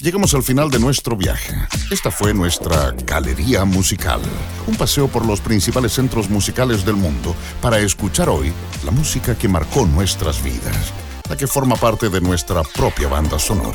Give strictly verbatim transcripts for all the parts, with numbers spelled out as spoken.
Llegamos al final de nuestro viaje. Esta fue nuestra galería musical. Un paseo por los principales centros musicales del mundo para escuchar hoy la música que marcó nuestras vidas, la que forma parte de nuestra propia banda sonora.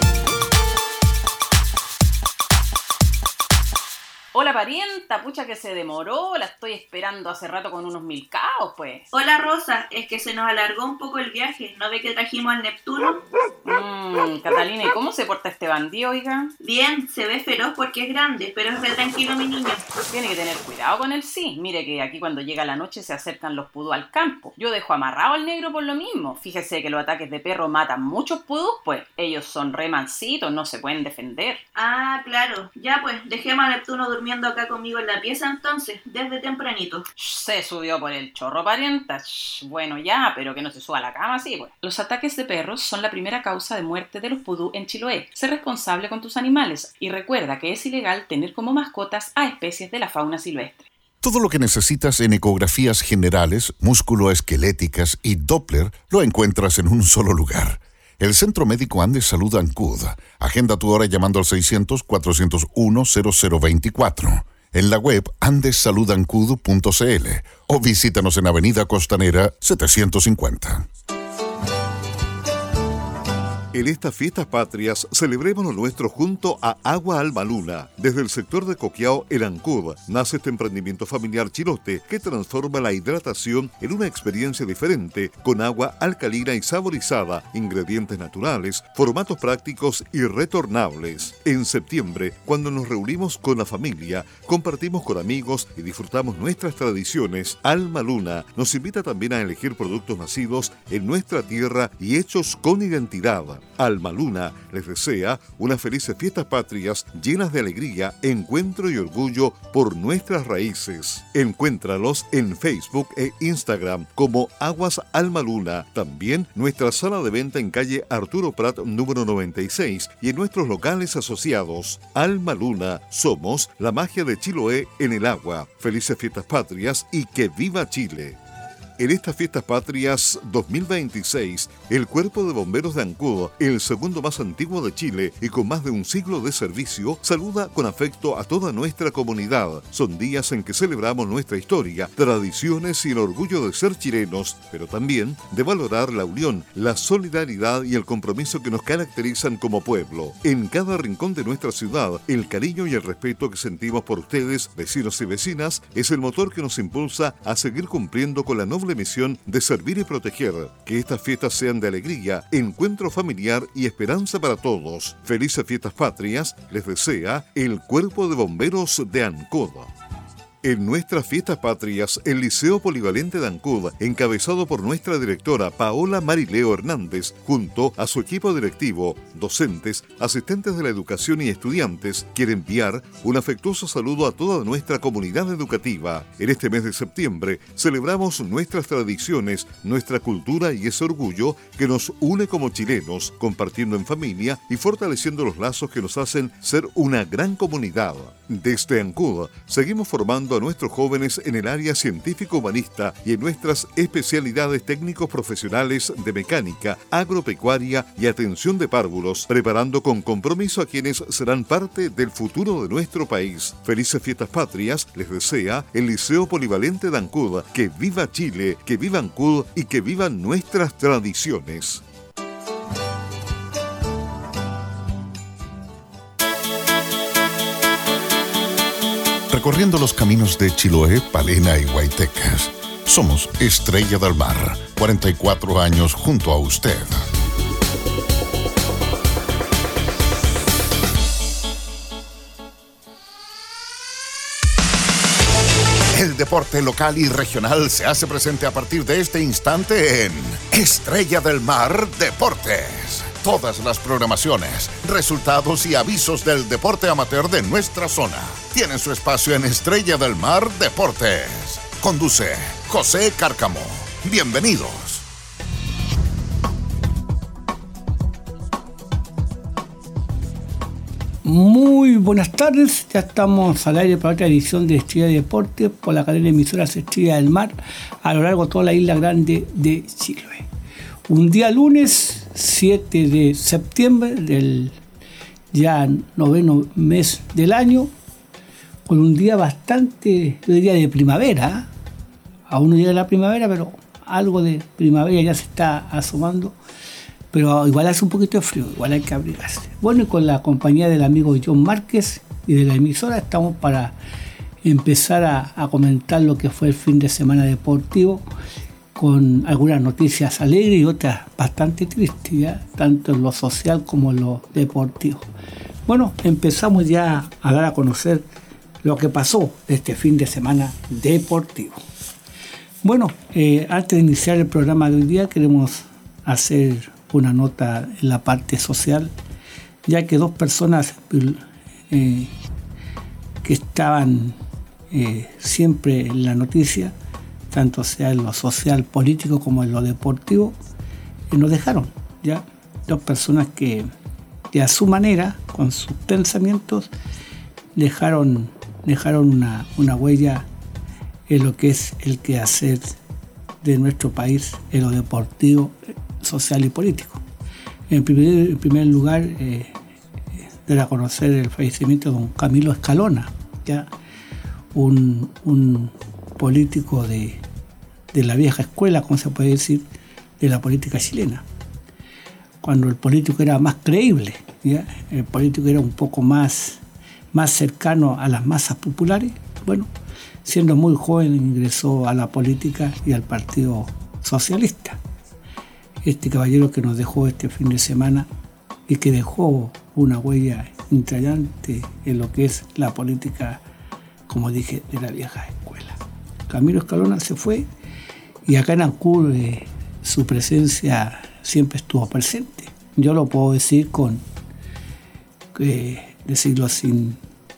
Hola parienta, pucha que se demoró, la estoy esperando hace rato con unos mil caos, pues. Hola Rosa, es que se nos alargó un poco el viaje, ¿no ve que trajimos al Neptuno? Mmm, Catalina, ¿y cómo se porta este bandido, oiga? Bien, se ve feroz porque es grande, pero es re tranquilo mi niño. Tiene que tener cuidado con él, sí. Mire que aquí cuando llega la noche se acercan los pudús al campo. Yo dejo amarrado al negro por lo mismo. Fíjese que los ataques de perro matan muchos pudús, pues. Ellos son re mansitos, no se pueden defender. Ah, claro. Ya pues, dejemos a Neptuno durmiendo acá conmigo en la pieza entonces, desde tempranito. Se subió por el chorro, parienta. Bueno, ya, pero que no se suba a la cama, sí, pues. Los ataques de perros son la primera causa de muerte de los pudú en Chiloé. Sé responsable con tus animales y recuerda que es ilegal tener como mascotas a especies de la fauna silvestre. Todo lo que necesitas en ecografías generales, músculo-esqueléticas y Doppler lo encuentras en un solo lugar. El Centro Médico Andes Salud Ancud. Agenda tu hora llamando al seiscientos, cuatrocientos uno, cero cero veinticuatro. En la web andes salud ancud punto c l o visítanos en Avenida Costanera setecientos cincuenta. En estas fiestas patrias, celebremos lo nuestro junto a Agua Alma Luna. Desde el sector de Coquillao, en Ancud, nace este emprendimiento familiar chilote que transforma la hidratación en una experiencia diferente, con agua alcalina y saborizada, ingredientes naturales, formatos prácticos y retornables. En septiembre, cuando nos reunimos con la familia, compartimos con amigos y disfrutamos nuestras tradiciones, Alma Luna nos invita también a elegir productos nacidos en nuestra tierra y hechos con identidad. Alma Luna les desea unas felices fiestas patrias llenas de alegría, encuentro y orgullo por nuestras raíces. Encuéntralos en Facebook e Instagram como Aguas Alma Luna. También nuestra sala de venta en calle Arturo Prat número noventa y seis y en nuestros locales asociados. Alma Luna, somos la magia de Chiloé en el agua. Felices fiestas patrias y que viva Chile. En estas fiestas patrias dos mil veintiséis, el Cuerpo de Bomberos de Ancud, el segundo más antiguo de Chile y con más de un siglo de servicio, saluda con afecto a toda nuestra comunidad. Son días en que celebramos nuestra historia, tradiciones y el orgullo de ser chilenos, pero también de valorar la unión, la solidaridad y el compromiso que nos caracterizan como pueblo. En cada rincón de nuestra ciudad, el cariño y el respeto que sentimos por ustedes, vecinos y vecinas, es el motor que nos impulsa a seguir cumpliendo con la noble misión de servir y proteger. Que estas fiestas sean de alegría, encuentro familiar y esperanza para todos. Felices fiestas patrias les desea el Cuerpo de Bomberos de Ancud. En nuestras fiestas patrias, el Liceo Polivalente de Ancud, encabezado por nuestra directora Paola Marileo Hernández, junto a su equipo directivo, docentes, asistentes de la educación y estudiantes, quiere enviar un afectuoso saludo a toda nuestra comunidad educativa. En este mes de septiembre, celebramos nuestras tradiciones, nuestra cultura y ese orgullo que nos une como chilenos, compartiendo en familia y fortaleciendo los lazos que nos hacen ser una gran comunidad. Desde Ancud, seguimos formando a nuestros jóvenes en el área científico-humanista y en nuestras especialidades técnicos profesionales de mecánica, agropecuaria y atención de párvulos, preparando con compromiso a quienes serán parte del futuro de nuestro país. Felices fiestas patrias les desea el Liceo Polivalente de Ancud. Que viva Chile, que viva Ancud y que vivan nuestras tradiciones. Recorriendo los caminos de Chiloé, Palena y Guaytecas. Somos Estrella del Mar, cuarenta y cuatro años junto a usted. El deporte local y regional se hace presente a partir de este instante en Estrella del Mar Deportes. Todas las programaciones, resultados y avisos del deporte amateur de nuestra zona tienen su espacio en Estrella del Mar Deportes. Conduce José Cárcamo. Bienvenidos. Muy buenas tardes, ya estamos al aire para otra edición de Estrella de Deportes por la cadena de emisoras Estrella del Mar a lo largo de toda la isla grande de Chiloé. Un día lunes, siete de septiembre del ya noveno mes del año, con un día bastante, yo diría, de primavera. Aún no llega la primavera, pero algo de primavera ya se está asomando. Pero igual hace un poquito de frío, igual hay que abrigarse. Bueno, y con la compañía del amigo John Márquez y de la emisora estamos para empezar a, a comentar lo que fue el fin de semana deportivo, con algunas noticias alegres y otras bastante tristes, ¿ya? Tanto en lo social como en lo deportivo. Bueno, empezamos ya a dar a conocer lo que pasó este fin de semana deportivo. Bueno, eh, antes de iniciar el programa de hoy día queremos hacer una nota en la parte social, ya que dos personas eh, que estaban eh, siempre en la noticia, tanto sea en lo social, político como en lo deportivo, eh, nos dejaron, ya dos personas que, que a su manera, con sus pensamientos, dejaron, dejaron una, una huella en lo que es el quehacer de nuestro país, en lo deportivo, social y político. En primer, en primer lugar, eh, de a conocer el fallecimiento de don Camilo Escalona, ya un, un político de, de la vieja escuela, como se puede decir, de la política chilena. Cuando el político era más creíble, ¿ya? El político era un poco más, más cercano a las masas populares. Bueno, siendo muy joven ingresó a la política y al Partido Socialista. Este caballero que nos dejó este fin de semana y que dejó una huella intrayante en lo que es la política, como dije, de la vieja escuela. Camilo Escalona se fue y acá en Ancud eh, su presencia siempre estuvo presente. Yo lo puedo decir con eh, decirlo sin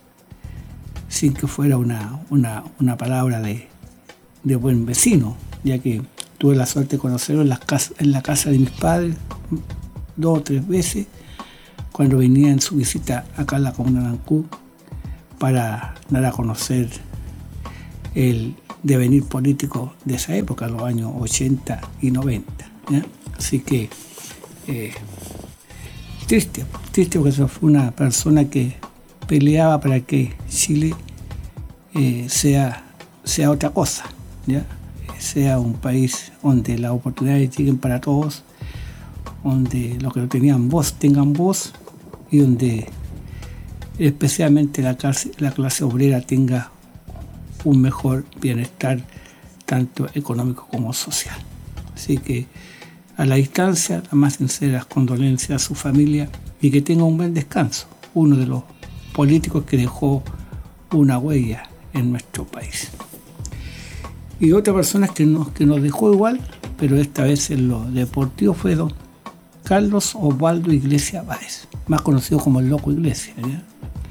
sin que fuera una, una, una palabra de, de buen vecino, ya que tuve la suerte de conocerlo en la casa, en la casa de mis padres dos o tres veces cuando venía en su visita acá en la comuna de Ancud para dar a conocer el devenir político de esa época, los años ochenta y noventa, ¿ya? Así que eh, triste, triste porque eso fue una persona que peleaba para que Chile eh, sea, sea otra cosa, ¿ya? Sea un país donde las oportunidades lleguen para todos, donde los que no tenían voz tengan voz y donde especialmente la clase, la clase obrera tenga un mejor bienestar tanto económico como social. Así que a la distancia, las más sinceras condolencias a su familia y que tenga un buen descanso, uno de los políticos que dejó una huella en nuestro país. Y otra persona que nos, que nos dejó igual, pero esta vez en lo deportivo, fue don Carlos Osvaldo Iglesias Báez, más conocido como el Loco Iglesias, ¿ya?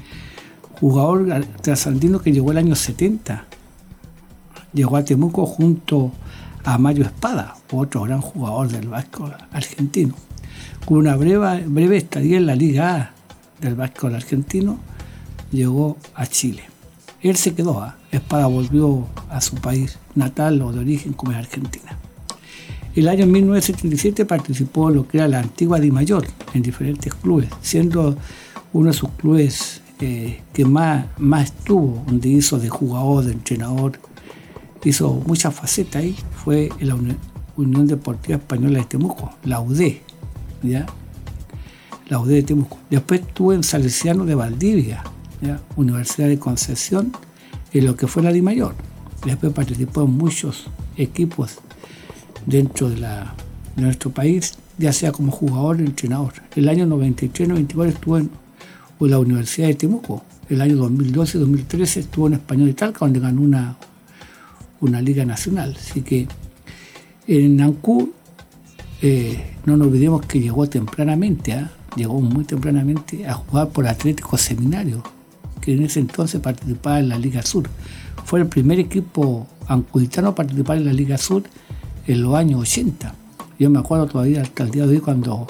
Jugador trasandino que llegó el año setenta, llegó a Temuco junto a Mario Espada, otro gran jugador del básquetbol argentino, con una breve, breve estadía en la Liga A del básquetbol argentino. Llegó a Chile. Él se quedó, ¿eh? Espada volvió a su país natal o de origen, como es Argentina. El año mil novecientos setenta y siete participó en lo que era la antigua Dimayor en diferentes clubes, siendo uno de sus clubes eh, que más, más estuvo, donde hizo de jugador, de entrenador, hizo muchas facetas ahí, fue en la Unión Deportiva Española de Temuco, la U D, ¿ya? La U D de Temuco. Después estuvo en Salesiano de Valdivia, ¿ya? Universidad de Concepción, en lo que fue la Dimayor. Después participó en muchos equipos dentro de, la, de nuestro país, ya sea como jugador o entrenador. El año noventa y tres noventa y cuatro estuvo en, en la Universidad de Temuco. El año dos mil doce dos mil trece estuvo en Español de Talca, donde ganó una, una liga nacional. Así que en Ancud, eh, no nos olvidemos que llegó tempranamente, ¿eh? llegó muy tempranamente a jugar por Atlético Seminario, que en ese entonces participaba en la Liga Sur. Fue el primer equipo ancuditano a participar en la Liga Sur en los años ochenta. Yo me acuerdo todavía hasta el día de hoy cuando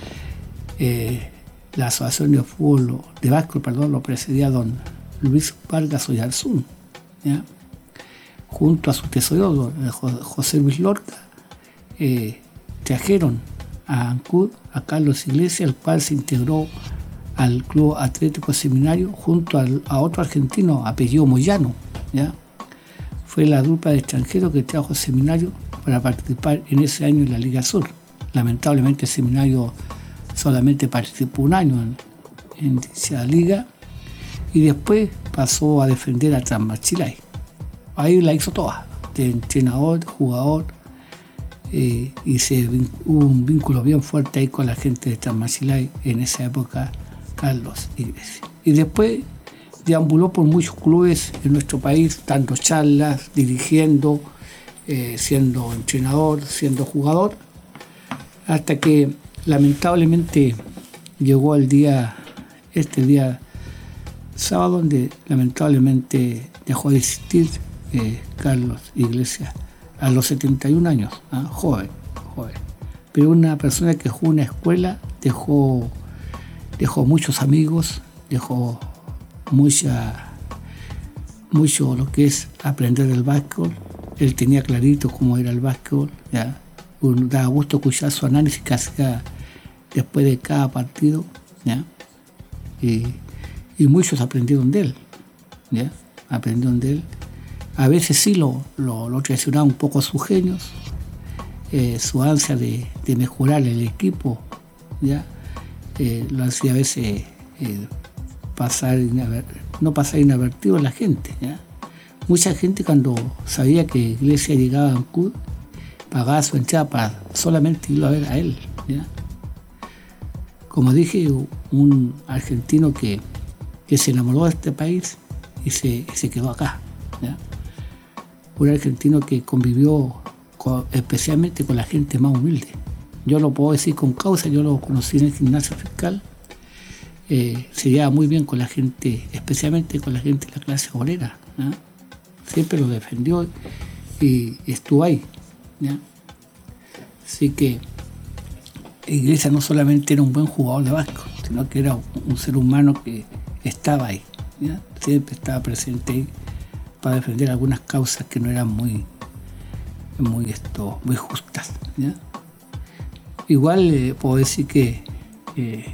eh, la Asociación de Fútbol, de Básquetbol, perdón, lo presidía don Luis Vargas Oyarzún, ¿ya? Junto a su tesorero, don José Luis Lorca, eh, trajeron a Ancud a Carlos Iglesias, el cual se integró al Club Atlético Seminario junto al, a otro argentino, apellido Moyano, ¿ya? Fue la dupla de extranjeros que trajo el Seminario para participar en ese año en la Liga Sur. Lamentablemente el Seminario solamente participó un año en, en dicha liga y después pasó a defender a Transmarchilay. Ahí la hizo toda, de entrenador, de jugador, eh, y se, hubo un vínculo bien fuerte ahí con la gente de Transmarchilay en esa época, Carlos Iglesias. Y después deambuló por muchos clubes en nuestro país, dando charlas, dirigiendo, eh, siendo entrenador, siendo jugador, hasta que lamentablemente llegó el día, este día sábado, donde lamentablemente dejó de existir eh, Carlos Iglesias a los setenta y un años, ¿eh? joven, joven. Pero una persona que dejó una escuela, dejó, dejó muchos amigos, dejó mucha, mucho lo que es aprender el básquetbol. Él tenía clarito cómo era el básquetbol, ¿ya? Un, daba gusto escuchar su análisis que hacía después de cada partido, ¿ya? Y, y muchos aprendieron de él, ¿ya? Aprendieron de él. A veces sí lo, lo, lo traicionaba un poco sus genios, eh, su ansia de, de mejorar el equipo, ¿ya? Eh, lo hacía a veces eh, pasar inaver, no pasar inadvertido a la gente, ¿ya? Mucha gente cuando sabía que Iglesias llegaba a Ancud pagaba su entrada para solamente irlo a ver a él, ¿ya? Como dije, un argentino que, que se enamoró de este país y se, y se quedó acá, ¿ya? Un argentino que convivió con, especialmente con la gente más humilde. Yo lo puedo decir con causa, yo lo conocí en el gimnasio fiscal. Eh, se lleva muy bien con la gente, especialmente con la gente de la clase obrera, ¿ya? Siempre lo defendió y estuvo ahí, ¿ya? Así que Iglesias no solamente era un buen jugador de básquet, sino que era un ser humano que estaba ahí, ¿ya? Siempre estaba presente ahí para defender algunas causas que no eran muy, muy, esto, muy justas, ¿ya? Igual eh, puedo decir que eh,